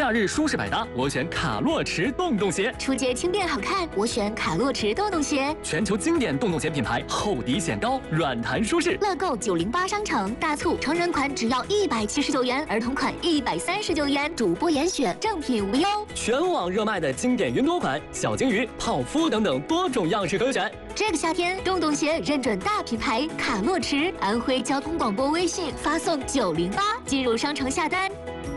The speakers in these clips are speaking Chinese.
夏日舒适百搭，我选卡洛驰洞洞鞋。 出街轻便好看，我选卡洛驰洞洞鞋。 全球经典洞洞鞋品牌，厚底显高，软弹舒适。 乐购908商城大促，成人款只要179元，儿童款139元，主播严选，正品无忧。 全网热卖的经典云朵款、小金鱼、泡芙等等多种样式可选。 这个夏天，洞洞鞋认准大品牌卡洛驰，安徽交通广播微信发送908，进入商城下单。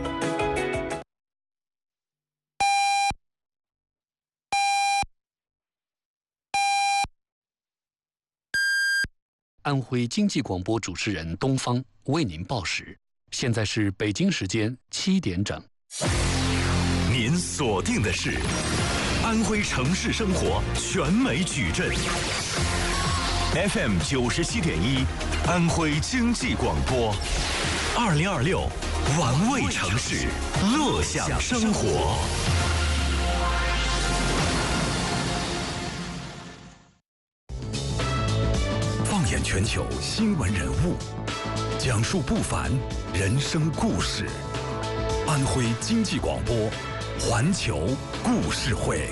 安徽经济广播主持人东方为您报时，现在是北京时间7点整。 您锁定的是安徽城市生活全美矩阵 FM 97.1，安徽经济广播，2026玩味城市，乐享生活。放眼全球新闻人物，讲述不凡人生故事。安徽经济广播，环球故事会。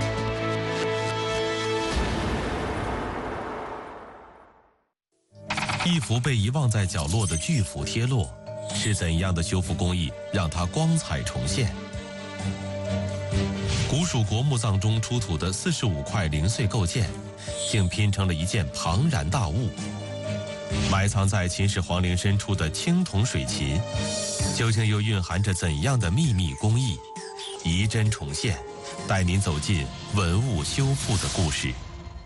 一幅被遗忘在角落的巨幅贴落，是怎样的修复工艺让它光彩重现？古蜀国墓葬中出土的45块零碎构件，竟拼成了一件庞然大物。埋藏在秦始皇陵深处的青铜水琴，究竟又蕴含着怎样的秘密工艺？遗真重现，带您走进文物修复的故事。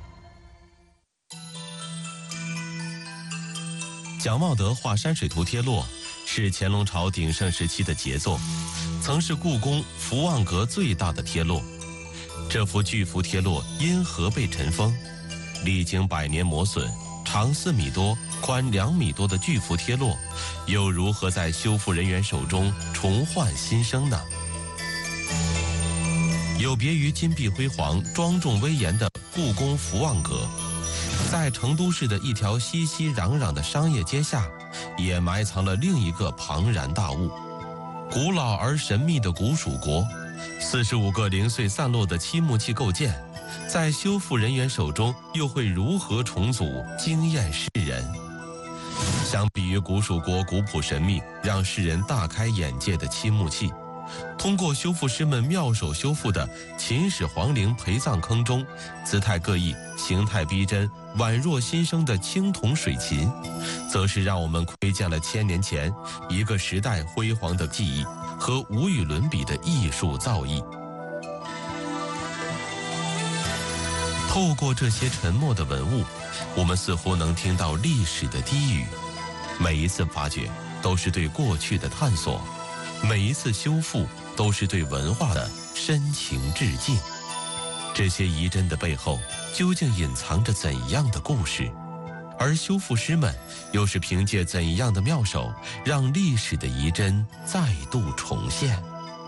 蒋茂德画山水图贴落，是乾隆朝鼎盛时期的杰作，曾是故宫福望阁最大的贴落。这幅巨幅贴落因何被尘封？历经100年磨损，长4米多、宽2米多的巨幅贴落，又如何在修复人员手中重焕新生呢？有别于金碧辉煌、庄重威严的故宫福望阁，在成都市的一条熙熙攘攘的商业街下，也埋藏了另一个庞然大物。古老而神秘的古蜀国，45个零碎散落的漆木器构件，在修复人员手中又会如何重组，惊艳世人？相比于古蜀国古朴神秘、让世人大开眼界的漆木器，通过修复师们妙手修复的秦始皇陵陪葬坑中姿态各异、形态逼真、宛若新生的青铜水琴，则是让我们窥见了1000年前一个时代辉煌的记忆和无与伦比的艺术造诣。透过这些沉默的文物，我们似乎能听到历史的低语。每一次发掘都是对过去的探索，每一次修复都是对文化的深情致敬。这些遗珍的背后究竟隐藏着怎样的故事？而修复师们又是凭借怎样的妙手，让历史的遗珍再度重现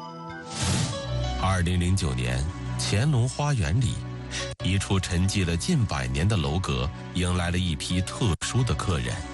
？2009年，乾隆花园里，一处沉寂了近100年的楼阁，迎来了一批特殊的客人。